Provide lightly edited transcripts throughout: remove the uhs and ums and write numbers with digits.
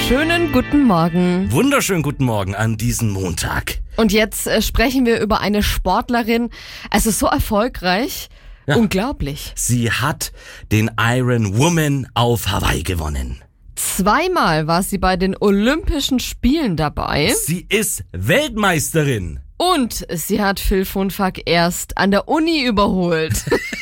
Schönen guten Morgen. Wunderschönen guten Morgen an diesem Montag. Und jetzt sprechen wir über eine Sportlerin, also so erfolgreich, Ja. unglaublich. Sie hat den Iron Woman auf Hawaii gewonnen. Zweimal war sie bei den Olympischen Spielen dabei Sie ist Weltmeisterin. und sie hat Phil Funfack erst an der Uni überholt.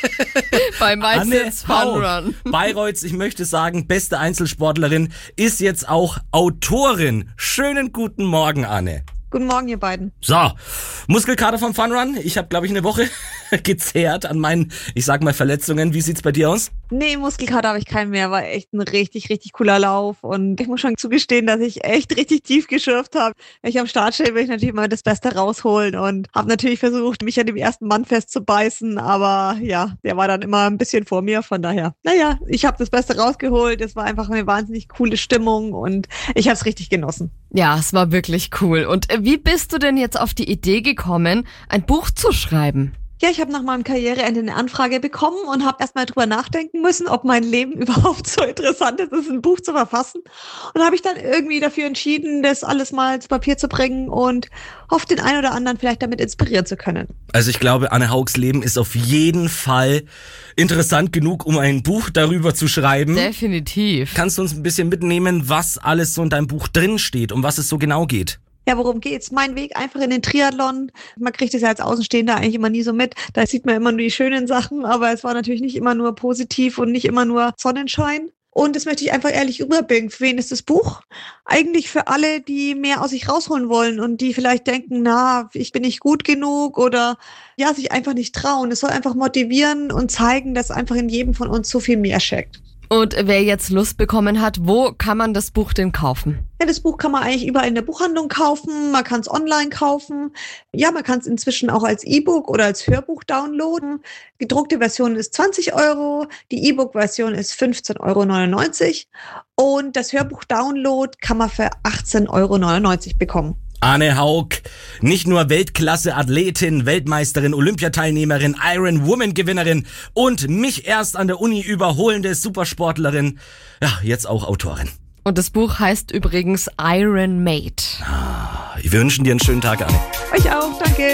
Beim Meistens Fun Run. Bayreuths, ich möchte sagen, beste Einzelsportlerin, ist jetzt auch Autorin. Schönen guten Morgen, Anne. Guten Morgen, ihr beiden. So, Muskelkater vom Fun Run. Ich habe, glaube ich, eine Woche gezehrt an meinen, ich sag mal, Verletzungen. Wie sieht's bei dir aus? Nee, Muskelkater habe ich keinen mehr. War echt ein richtig, richtig cooler Lauf. Und ich muss schon zugestehen, dass ich echt richtig tief geschürft habe. Wenn ich am Start stehe, will ich natürlich mal das Beste rausholen und habe natürlich versucht, mich an dem ersten Mann festzubeißen. Aber ja, der war dann immer ein bisschen vor mir. Von daher, naja, ich habe das Beste rausgeholt. Es war einfach eine wahnsinnig coole Stimmung und ich habe es richtig genossen. Ja, es war wirklich cool. Und wie bist du denn jetzt auf die Idee gekommen, ein Buch zu schreiben? Ja, ich habe nach meinem Karriereende eine Anfrage bekommen und habe erstmal drüber nachdenken müssen, ob mein Leben überhaupt so interessant ist, ein Buch zu verfassen. Und habe ich dann irgendwie dafür entschieden, das alles mal zu Papier zu bringen und hoffe, den einen oder anderen vielleicht damit inspirieren zu können. Also ich glaube, Anne Haugs Leben ist auf jeden Fall interessant genug, um ein Buch darüber zu schreiben. Definitiv. Kannst du uns ein bisschen mitnehmen, was alles so in deinem Buch drin steht, um was es so genau geht? Ja, worum geht's? Mein Weg einfach in den Triathlon. Man kriegt es ja als Außenstehender eigentlich immer nie so mit. Da sieht man immer nur die schönen Sachen, aber es war natürlich nicht immer nur positiv und nicht immer nur Sonnenschein. Und das möchte ich einfach ehrlich rüberbringen. Für wen ist das Buch? Eigentlich für alle, die mehr aus sich rausholen wollen und die vielleicht denken, na, ich bin nicht gut genug oder ja, sich einfach nicht trauen. Es soll einfach motivieren und zeigen, dass einfach in jedem von uns so viel mehr steckt. Und wer jetzt Lust bekommen hat, wo kann man das Buch denn kaufen? Ja, das Buch kann man eigentlich überall in der Buchhandlung kaufen, man kann es online kaufen. Ja, man kann es inzwischen auch als E-Book oder als Hörbuch downloaden. Die gedruckte Version ist 20 €, die E-Book-Version ist 15,99 € und das Hörbuch-Download kann man für 18,99 € bekommen. Anne Haug, nicht nur Weltklasse-Athletin, Weltmeisterin, Olympiateilnehmerin, Iron-Woman-Gewinnerin und mich erst an der Uni überholende Supersportlerin, ja, jetzt auch Autorin. Und das Buch heißt übrigens Iron Made. Wir wünschen dir einen schönen Tag, Anne. Euch auch, danke.